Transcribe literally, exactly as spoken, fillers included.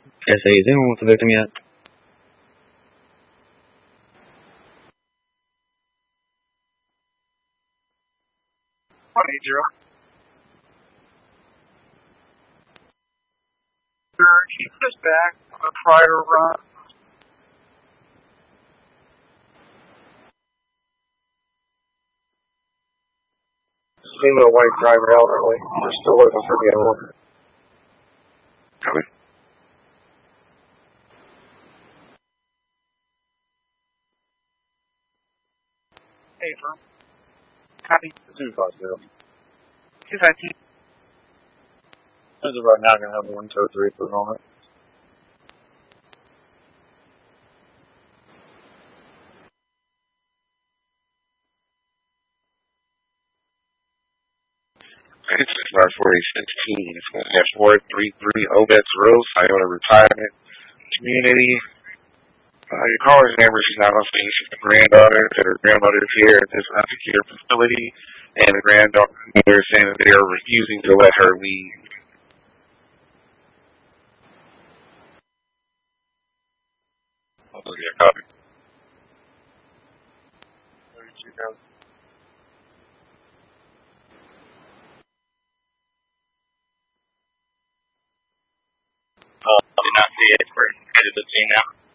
S A, is anyone with the victim yet? one eight zero. Sir, he put us back on a prior run. Seen a white driver elderly. We're still looking for the other one. Copy. Hey, firm. Copy. two five zero. two fifteen. As of right now, I'm going to have one tow three put on it. It's six forty sixteen. It's going to have four three three Obetz Road, Iona Retirement Community. Uh, your caller's name is not on scene. She's the granddaughter. That her grandmother is here at this unsecured facility, and the granddaughter is saying that they are refusing to let her leave. I'll get a copy. thirty-two thousand. Uh, I did not see it. We're headed to the scene now.